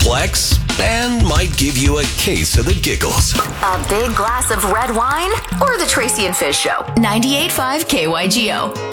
perplex, and might give you a case of the giggles. A big glass of red wine or the Tracy and Fish Show. 98.5 KYGO.